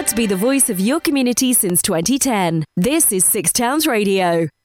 to be the voice of your community since 2010. This is Six Towns Radio.